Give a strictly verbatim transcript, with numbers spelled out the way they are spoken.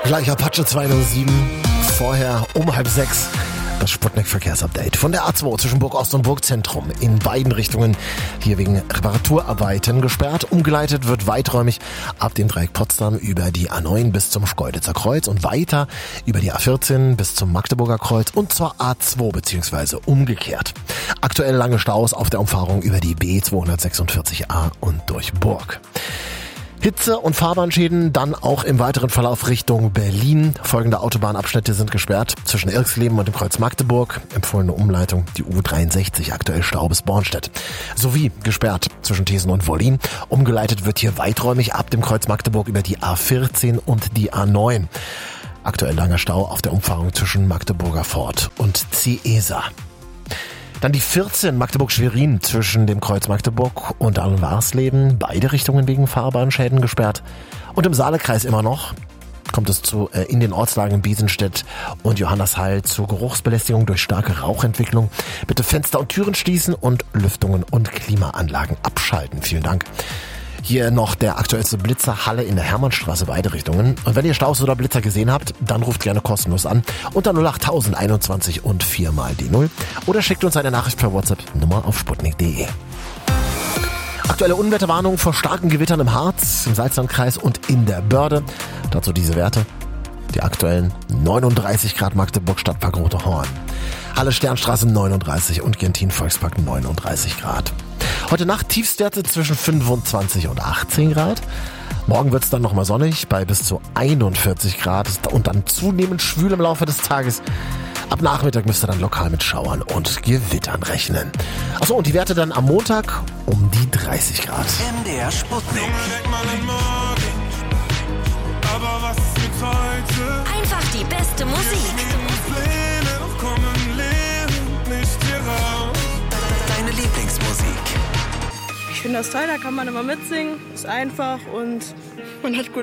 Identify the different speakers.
Speaker 1: Gleich Apache zweihundertsieben, vorher um halb sechs. Das Sputnik-Verkehrsupdate von der A zwei zwischen Burg Ost und Burgzentrum in beiden Richtungen hier wegen Reparaturarbeiten gesperrt. Umgeleitet wird weiträumig ab dem Dreieck Potsdam über die A neun bis zum Schkeuditzer Kreuz und weiter über die A vierzehn bis zum Magdeburger Kreuz und zur A zwei bzw. umgekehrt. Aktuell lange Staus auf der Umfahrung über die B zweihundertsechsundvierzig A und durch Burg. Hitze und Fahrbahnschäden dann auch im weiteren Verlauf Richtung Berlin. Folgende Autobahnabschnitte sind gesperrt. Zwischen Irxleben und dem Kreuz Magdeburg. Empfohlene Umleitung die U dreiundsechzig, aktuell Stau bis Bornstedt. Sowie gesperrt zwischen Thesen und Wollin. Umgeleitet wird hier weiträumig ab dem Kreuz Magdeburg über die A vierzehn und die A neun. Aktuell langer Stau auf der Umfahrung zwischen Magdeburger Fort und Ciesa. Dann die vierzehn Magdeburg-Schwerin zwischen dem Kreuz Magdeburg und Allenwarsleben. Beide Richtungen wegen Fahrbahnschäden gesperrt. Und im Saalekreis immer noch kommt es zu äh, in den Ortslagen Biesenstedt und Johannesheil zu Geruchsbelästigung durch starke Rauchentwicklung. Bitte Fenster und Türen schließen und Lüftungen und Klimaanlagen abschalten. Vielen Dank. Hier noch der aktuellste Blitzer, Halle in der Hermannstraße, beide Richtungen. Und wenn ihr Staus oder Blitzer gesehen habt, dann ruft gerne kostenlos an unter null acht tausend einundzwanzig und vier mal die null oder schickt uns eine Nachricht per WhatsApp-Nummer auf sputnik punkt de. Aktuelle Unwetterwarnung vor starken Gewittern im Harz, im Salzlandkreis und in der Börde. Dazu diese Werte. Die aktuellen neununddreißig Grad Magdeburg, Stadtpark Rote Horn. Halle Sternstraße neununddreißig und Gentin Volkspark neununddreißig Grad. Heute Nacht Tiefstwerte zwischen fünfundzwanzig und achtzehn Grad. Morgen wird es dann nochmal sonnig bei bis zu einundvierzig Grad und dann zunehmend schwül im Laufe des Tages. Ab Nachmittag müsst ihr dann lokal mit Schauern und Gewittern rechnen. Achso, und die Werte dann am Montag um die dreißig Grad.
Speaker 2: M D R Sputnik.
Speaker 3: Einfach die beste Musik.
Speaker 2: Deine Lieblingsmusik.
Speaker 4: Ich finde das toll, da kann man immer mitsingen, ist einfach und man hat gut